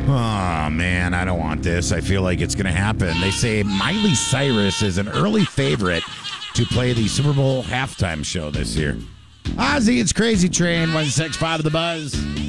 Oh, man, I don't want this. I feel like it's going to happen. They say Miley Cyrus is an early favorite to play the Super Bowl halftime show this year. Ozzy, it's Crazy Train, 165 of the Buzz.